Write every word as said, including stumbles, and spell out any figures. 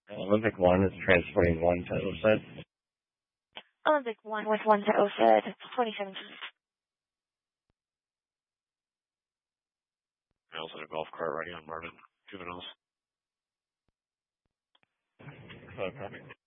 Olympic one is transporting one to O S E D. Olympic one with one to O S E D, twenty seventeen. I also had a golf cart riding on Marvin. Juveniles. Okay.